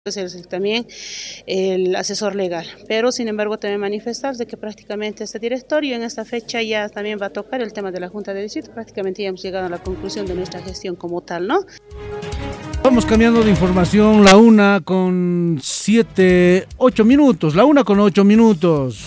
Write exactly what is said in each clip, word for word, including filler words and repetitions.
es también el asesor legal, pero sin embargo también manifestar de que prácticamente este directorio en esta fecha ya también va a tocar el tema de la Junta de Distrito. Prácticamente ya hemos llegado a la conclusión de nuestra gestión como tal, ¿no? Vamos cambiando de información, la una con siete, ocho minutos, la una con ocho minutos.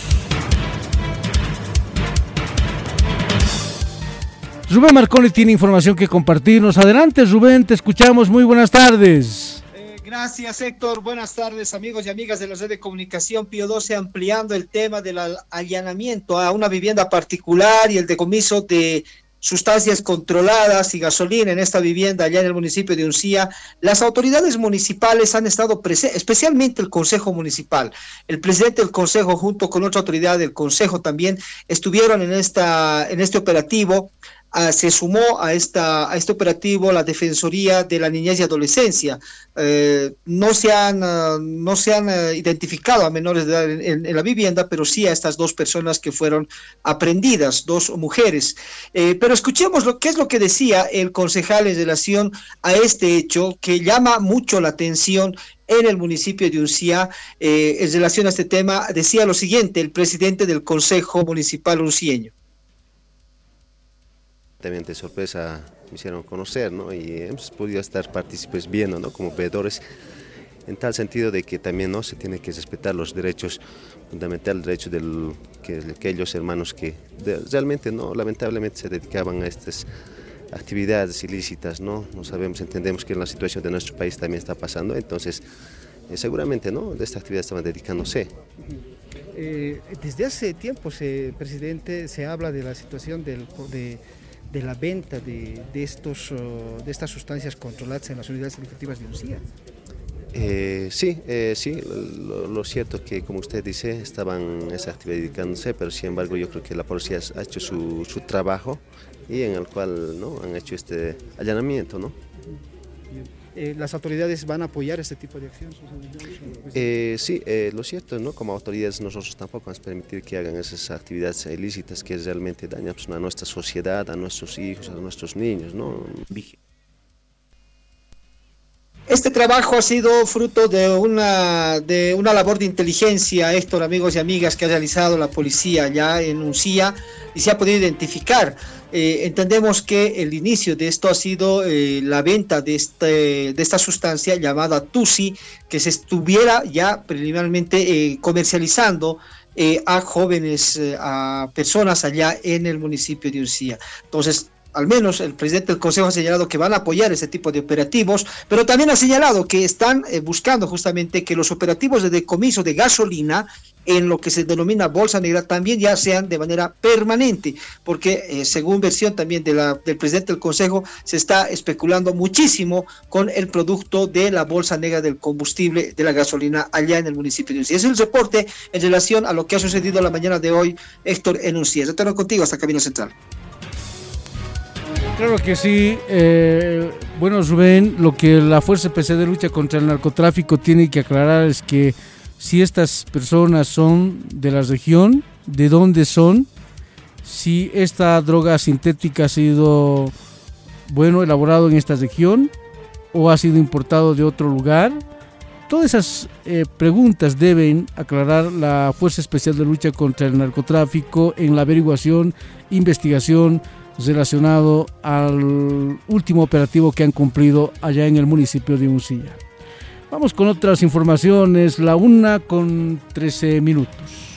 Rubén Marconi tiene información que compartirnos. Adelante, Rubén, te escuchamos. Muy buenas tardes. Gracias, Héctor. Buenas tardes, amigos y amigas de la red de comunicación Pío doce, ampliando el tema del allanamiento a una vivienda particular y el decomiso de sustancias controladas y gasolina en esta vivienda allá en el municipio de Uncía. Las autoridades municipales han estado presentes, especialmente el Consejo Municipal. El presidente del Consejo, junto con otra autoridad del Consejo también, estuvieron en, esta, en este operativo. Uh, se sumó a, esta, a este operativo la Defensoría de la Niñez y Adolescencia. Eh, no se han, uh, no se han uh, identificado a menores de edad en, en, en la vivienda, pero sí a estas dos personas que fueron aprehendidas, dos mujeres. Eh, pero escuchemos lo, qué es lo que decía el concejal en relación a este hecho que llama mucho la atención en el municipio de Uncía. Eh, en relación a este tema, decía lo siguiente el presidente del Consejo Municipal uncieño. También de sorpresa me hicieron conocer, ¿no? Y hemos podido estar partícipes viendo, ¿no? Como veedores, en tal sentido de que también no se tiene que respetar los derechos fundamentales, el derecho de que, aquellos hermanos que de, realmente no, lamentablemente se dedicaban a estas actividades ilícitas, ¿no? No sabemos, entendemos que en la situación de nuestro país también está pasando, entonces eh, seguramente, ¿no? De esta actividad estaban dedicándose. Eh, desde hace tiempo, se, presidente, se habla de la situación del, de de la venta de, de, estos, uh, de estas sustancias controladas en las unidades educativas de Uncía. Eh, sí, eh, sí, lo, lo cierto es que, como usted dice, estaban en esa actividad dedicándose, pero sin embargo yo creo que la policía ha hecho su, su trabajo y en el cual, ¿no? Han hecho este allanamiento, ¿no? Eh, ¿Las autoridades van a apoyar este tipo de acciones? Eh, sí, eh, lo cierto, ¿no? Como autoridades nosotros tampoco vamos a permitir que hagan esas actividades ilícitas que realmente dañan pues, a nuestra sociedad, a nuestros hijos, a nuestros niños, ¿no? Este trabajo ha sido fruto de una, de una labor de inteligencia, Héctor, amigos y amigas, que ha realizado la policía allá en Uncía y se ha podido identificar. Eh, entendemos que el inicio de esto ha sido eh, la venta de, este, de esta sustancia llamada Tusi, que se estuviera ya preliminarmente eh, comercializando eh, a jóvenes, eh, a personas allá en el municipio de Uncía. Entonces, al menos el presidente del Consejo ha señalado que van a apoyar ese tipo de operativos, pero también ha señalado que están eh, buscando justamente que los operativos de decomiso de gasolina en lo que se denomina bolsa negra también ya sean de manera permanente, porque eh, según versión también de la, del presidente del Consejo, se está especulando muchísimo con el producto de la bolsa negra del combustible de la gasolina allá en el municipio de Uncía. Ese es el reporte en relación a lo que ha sucedido la mañana de hoy, Héctor, en Uncía. Yo tengo contigo hasta Camino Central. Claro que sí. Eh, bueno, Rubén, lo que la Fuerza Especial de Lucha contra el Narcotráfico tiene que aclarar es que si estas personas son de la región, de dónde son, si esta droga sintética ha sido, bueno, elaborado en esta región o ha sido importado de otro lugar. Todas esas eh, preguntas deben aclarar la Fuerza Especial de Lucha contra el Narcotráfico en la averiguación, investigación relacionado al último operativo que han cumplido allá en el municipio de Uncía. Vamos con otras informaciones, la una con trece minutos.